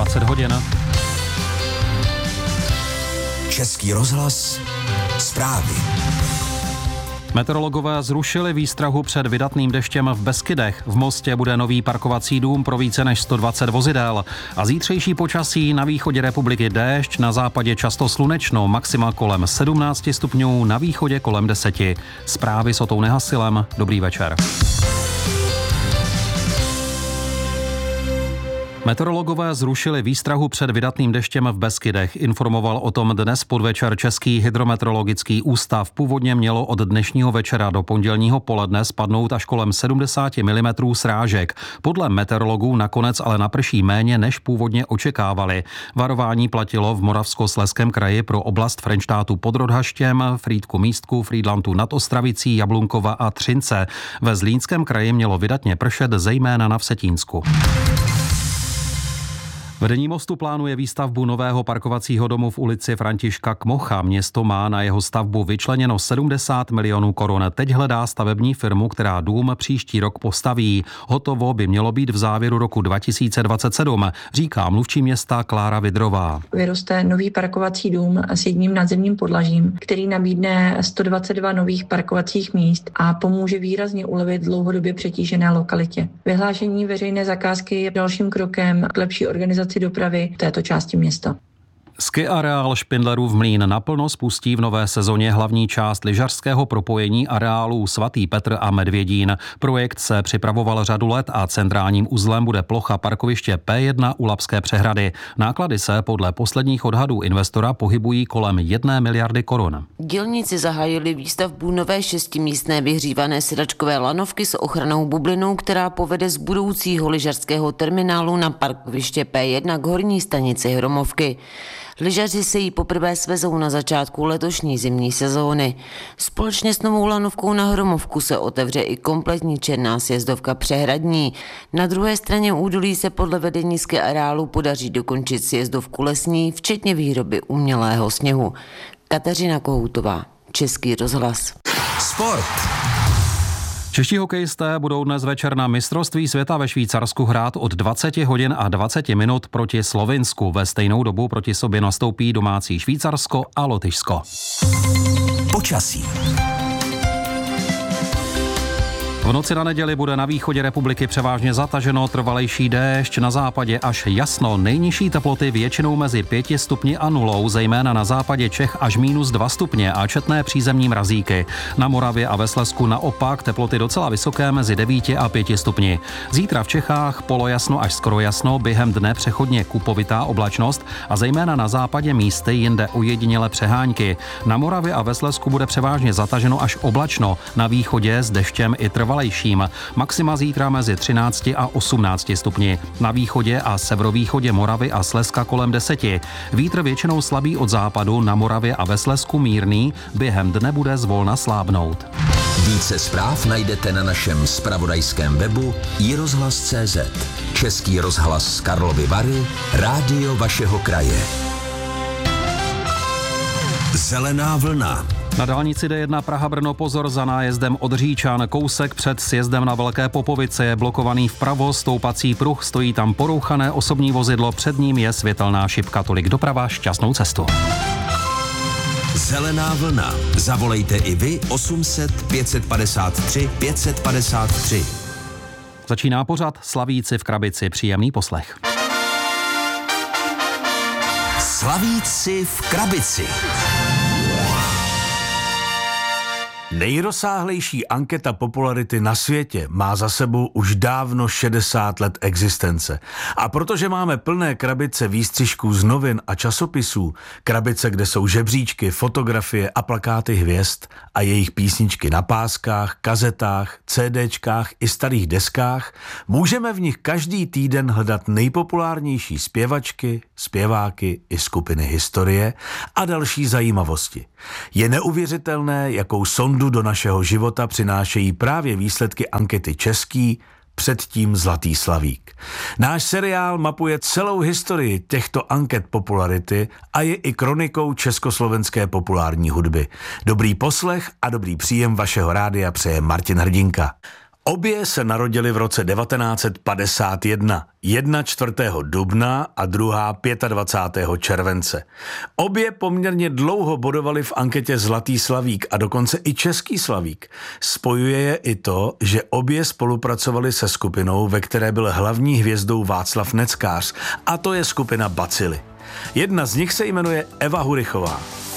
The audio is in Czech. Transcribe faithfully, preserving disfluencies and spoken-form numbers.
dvacet hodin. Český rozhlas, zprávy. Meteorologové zrušili výstrahu před vydatným deštěm v Beskydech. V Mostě bude nový parkovací dům pro více než sto dvacet vozidel. A zítřejší počasí: na východě republiky déšť, na západě často slunečno, maxima kolem sedmnáct stupňů, na východě kolem deseti. Zprávy s Otou Nehasilem. Dobrý večer. Meteorologové zrušili výstrahu před vydatným deštěm v Beskydech. Informoval o tom dnes podvečer Český hydrometeorologický ústav. Původně mělo od dnešního večera do pondělního poledne spadnout až kolem sedmdesát milimetrů srážek. Podle meteorologů nakonec ale naprší méně, než původně očekávali. Varování platilo v Moravskoslezském kraji pro oblast Frenštátu pod Rodhaštěm, Frýdku Místku, Frýdlantu nad Ostravicí, Jablunkova a Třince. Ve Zlínském kraji mělo vydatně pršet, zejména na Vsetínsku. Vedení Mostu plánuje výstavbu nového parkovacího domu v ulici Františka Kmocha. Město má na jeho stavbu vyčleněno sedmdesát milionů korun. Teď hledá stavební firmu, která dům příští rok postaví. Hotovo by mělo být v závěru roku dva tisíce dvacet sedm, říká mluvčí města Klára Vidrová. Vyroste nový parkovací dům s jedním nadzemním podlažím, který nabídne sto dvacet dva nových parkovacích míst a pomůže výrazně ulevit dlouhodobě přetížené lokalitě. Vyhlášení veřejné zakázky je dalším krokem k lepší organizaci dopravy v této části města. Ski areál Špindlerův Mlýn naplno spustí v nové sezóně hlavní část lyžařského propojení areálů Svatý Petr a Medvědín. Projekt se připravoval řadu let a centrálním uzlem bude plocha parkoviště P jedna u Labské přehrady. Náklady se podle posledních odhadů investora pohybují kolem jedné miliardy korun. Dělníci zahájili výstavbu nové šestimístné vyhřívané sedačkové lanovky s ochrannou bublinou, která povede z budoucího lyžařského terminálu na parkoviště P jedna k horní stanici Hromovky. Lyžaři se jí poprvé svezou na začátku letošní zimní sezóny. Společně s novou lanovkou na Hromovku se otevře i kompletní černá sjezdovka Přehradní. Na druhé straně údolí se podle vedení ski areálu podaří dokončit sjezdovku lesní, včetně výroby umělého sněhu. Kateřina Kohoutová, Český rozhlas. Sport. Čeští hokejisté budou dnes večer na mistrovství světa ve Švýcarsku hrát od dvacet hodin a dvacet minut proti Slovinsku. Ve stejnou dobu proti sobě nastoupí domácí Švýcarsko a Lotyšsko. Počasí. V noci na neděli bude na východě republiky převážně zataženo, trvalejší déšť, na západě až jasno. Nejnižší teploty většinou mezi pěti stupni a nulou, zejména na západě Čech až minus dva stupně a četné přízemní mrazíky. Na Moravě a ve Slezsku naopak teploty docela vysoké mezi devíti a pěti stupni. Zítra v Čechách polojasno až skoro jasno, během dne přechodně kupovitá oblačnost a zejména na západě místy jinde ojedinělé přehánky. Na Moravě a ve Slezsku bude převážně zataženo až oblačno, na východě s deštěm i trvalejším. Maxima zítra mezi třinácti a osmnácti stupni. Na východě a severovýchodě Moravy a Slezska kolem deseti. Vítr většinou slabý od západu, na Moravě a ve Slezsku mírný, během dne bude zvolna slábnout. Více zpráv najdete na našem zpravodajském webu i rozhlas tečka cé zet. Český rozhlas Karlovy Vary, rádio vašeho kraje. Zelená vlna. Na dálnici D jedna Praha-Brno pozor za nájezdem od Říčan. Kousek před sjezdem na Velké Popovice je blokovaný vpravo stoupací pruh, stojí tam porouchané osobní vozidlo, před ním je světelná šipka. Tolik doprava, šťastnou cestu. Zelená vlna. Zavolejte i vy osm set pět set padesát tři pět set padesát tři. Začíná pořad Slavíci v krabici. Příjemný poslech. Slavíci v krabici. Nejrozsáhlejší anketa popularity na světě má za sebou už dávno šedesát let existence. A protože máme plné krabice výstřižků z novin a časopisů, krabice, kde jsou žebříčky, fotografie a plakáty hvězd a jejich písničky na páskách, kazetách, CDčkách i starých deskách, můžeme v nich každý týden hledat nejpopulárnější zpěvačky, zpěváky i skupiny historie a další zajímavosti. Je neuvěřitelné, jakou sondu do našeho života přinášejí právě výsledky ankety Český, předtím Zlatý slavík. Náš seriál mapuje celou historii těchto anket popularity a je i kronikou československé populární hudby. Dobrý poslech a dobrý příjem vašeho rádia přeje Martin Hrdinka. Obě se narodily v roce devatenáct set padesát jedna, jedna čtvrtého dubna a druhá dvacátého pátého července. Obě poměrně dlouho bodovaly v anketě Zlatý slavík a dokonce i Český slavík. Spojuje je i to, že obě spolupracovaly se skupinou, ve které byl hlavní hvězdou Václav Neckář, a to je skupina Bacily. Jedna z nich se jmenuje Eva Hurichová.